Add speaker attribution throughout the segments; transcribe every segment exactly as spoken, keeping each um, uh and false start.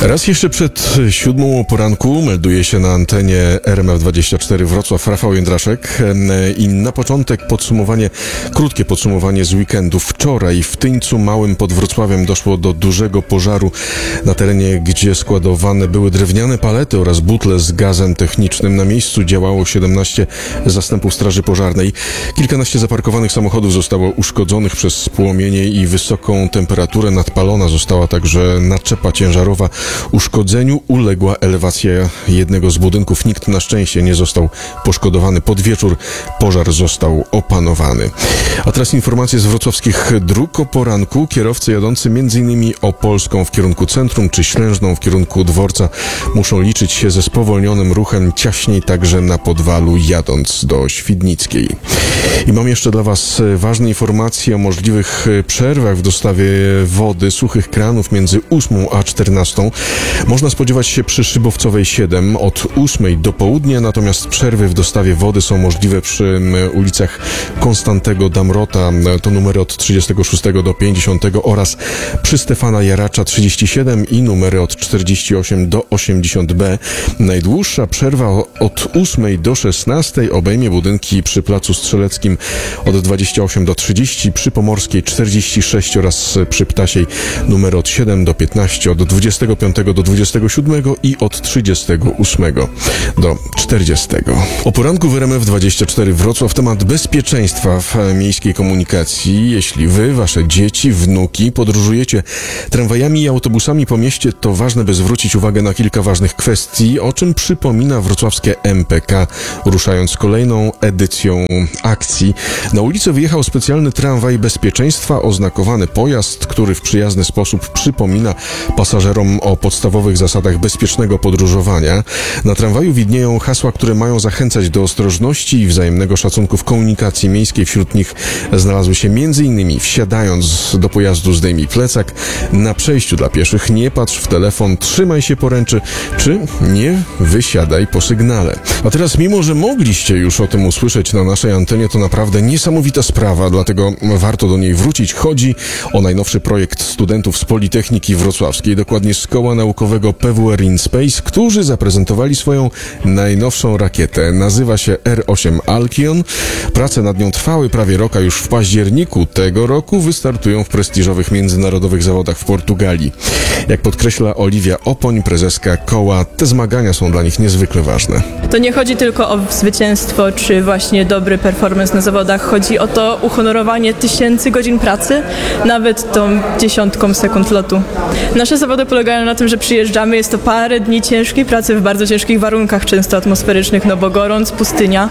Speaker 1: Raz jeszcze przed siódmą o poranku melduje się na antenie R M F dwadzieścia cztery Wrocław Rafał Jędraszek i na początek podsumowanie, krótkie podsumowanie z weekendu. Wczoraj w Tyńcu Małym pod Wrocławiem doszło do dużego pożaru na terenie, gdzie składowane były drewniane palety oraz butle z gazem technicznym. Na miejscu działało siedemnaście zastępów straży pożarnej. Kilkanaście zaparkowanych samochodów zostało uszkodzonych przez płomienie i wysoką temperaturę. Nadpalona została także naczepa ciężarowa. Uszkodzeniu uległa elewacja jednego z budynków. Nikt na szczęście nie został poszkodowany. Pod wieczór pożar został opanowany. A teraz informacje z wrocławskich dróg o poranku. Kierowcy jadący m.in. Opolską w kierunku centrum czy Ślężną w kierunku dworca muszą liczyć się ze spowolnionym ruchem, ciaśniej także na Podwalu jadąc do Świdnickiej. I mam jeszcze dla Was ważne informacje o możliwych przerwach w dostawie wody, suchych kranów między ósmą a czternastą. Można spodziewać się przy Szybowcowej siedem od ósmej do południa, natomiast przerwy w dostawie wody są możliwe przy ulicach Konstantego Damrota, to numery od trzydziestego szóstego do pięćdziesiątego oraz przy Stefana Jaracza trzydzieści siedem i numery od czterdzieści osiem do osiemdziesiąt B. Najdłuższa przerwa od ósmej do szesnastej obejmie budynki przy Placu Strzeleckim od dwudziestego ósmego do trzydziestego, przy Pomorskiej czterdzieści sześć oraz przy Ptasiej numery od siódmego do piętnastego, od dwudziestego piątego do dwudziestego siódmego i od trzydziestego ósmego do czterdziestego. O poranku w R M F dwadzieścia cztery Wrocław temat bezpieczeństwa w miejskiej komunikacji. Jeśli Wy, Wasze dzieci, wnuki podróżujecie tramwajami i autobusami po mieście, to ważne, by zwrócić uwagę na kilka ważnych kwestii, o czym przypomina wrocławskie M P K, ruszając kolejną edycją akcji. Na ulicę wyjechał specjalny tramwaj bezpieczeństwa, oznakowany pojazd, który w przyjazny sposób przypomina pasażerom o podstawowych zasadach bezpiecznego podróżowania. Na tramwaju widnieją hasła, które mają zachęcać do ostrożności i wzajemnego szacunku w komunikacji miejskiej. Wśród nich znalazły się m.in. wsiadając do pojazdu zdejmij plecak, na przejściu dla pieszych nie patrz w telefon, trzymaj się poręczy, czy nie wysiadaj po sygnale. A teraz, mimo że mogliście już o tym usłyszeć na naszej antenie, to naprawdę niesamowita sprawa, dlatego warto do niej wrócić. Chodzi o najnowszy projekt studentów z Politechniki Wrocławskiej, dokładnie z Koła Naukowego P W R InSpace, którzy zaprezentowali swoją najnowszą rakietę. Nazywa się R osiem Alkion. Prace nad nią trwały prawie rok, a już w październiku tego roku wystartują w prestiżowych międzynarodowych zawodach w Portugalii. Jak podkreśla Oliwia Opoń, prezeska koła, te zmagania są dla nich niezwykle ważne.
Speaker 2: To nie chodzi tylko o zwycięstwo, czy właśnie dobry performance na zawodach. Chodzi o to uhonorowanie tysięcy godzin pracy, nawet tą dziesiątką sekund lotu. Nasze zawody polegają na tym, że przyjeżdżamy, jest to parę dni ciężkiej pracy w bardzo ciężkich warunkach, często atmosferycznych, no bo gorąc, pustynia.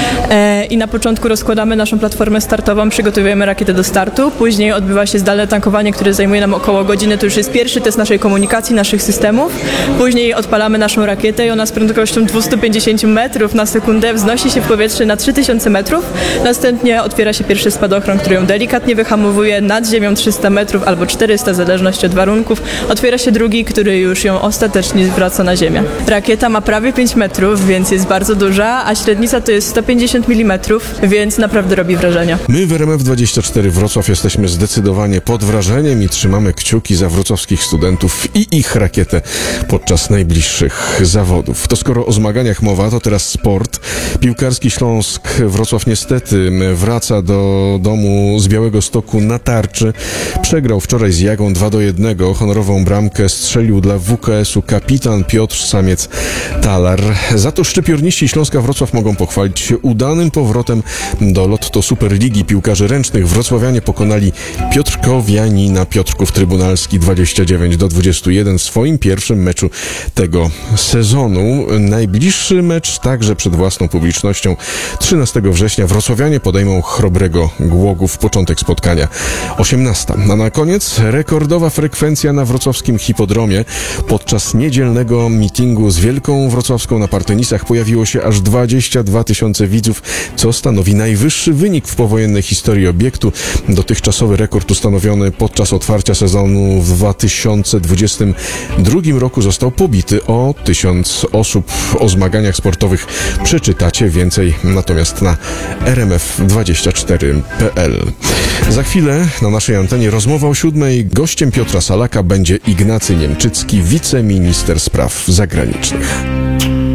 Speaker 2: E, I na początku rozkładamy naszą platformę startową, przygotowujemy rakietę do startu, później odbywa się zdalne tankowanie, które zajmuje nam około godziny. To już jest pierwszy test naszej komunikacji, naszych systemów. Później odpalamy naszą rakietę i ona z prędkością dwieście pięćdziesiąt metrów na sekundę wznosi się w powietrze na trzy tysiące metrów. Następnie otwiera się pierwszy spadochron, który ją delikatnie wyhamowuje nad ziemią trzysta metrów albo czterysta, w zależności od warunków. Otwiera się drugi, który już ją ostatecznie wraca na ziemię. Rakieta ma prawie pięć metrów, więc jest bardzo duża, a średnica to jest sto pięćdziesiąt milimetrów, więc naprawdę robi wrażenie.
Speaker 1: My w R M F dwadzieścia cztery Wrocław jesteśmy zdecydowanie pod wrażeniem i trzymamy kciuki za wrocławskich studentów i ich rakietę podczas najbliższych zawodów. To skoro o zmaganiach mowa, to teraz sport. Piłkarski Śląsk Wrocław niestety wraca do domu z Białegostoku na tarczy. Przegrał wczoraj z Jagą dwa do jednego. Honorową bramkę strzelił dla W K S-u kapitan Piotr Samiec-Talar. Za to szczypiorniści Śląska Wrocław mogą pochwalić się udanym powrotem do Lotto Superligi piłkarzy ręcznych. Wrocławianie pokonali Piotrkowianina Piotrków Trybunalski dwadzieścia dziewięć do dwudziestu jeden w swoim pierwszym meczu tego sezonu. Najbliższy mecz także przed własną publicznością. trzynastego września wrocławianie podejmą Chrobrego Głogów. Początek spotkania osiemnasta. A na koniec rekordowa frekwencja na wrocławskim hipodromie. Podczas niedzielnego meetingu z Wielką Wrocławską na Partenisach pojawiło się aż dwadzieścia dwa tysiące widzów, co stanowi najwyższy wynik w powojennej historii obiektu. Dotychczasowy rekord ustanowiony podczas otwarcia sezonu w dwa tysiące dwudziestym drugim roku został pobity o tysiąc osób. O zmaganiach sportowych przeczytacie więcej natomiast na R M F dwadzieścia cztery kropka p l. Za chwilę na naszej antenie rozmowa o siódmej. Gościem Piotra Salaka będzie Ignacy Niemczyk. Szczycki, wiceminister spraw zagranicznych.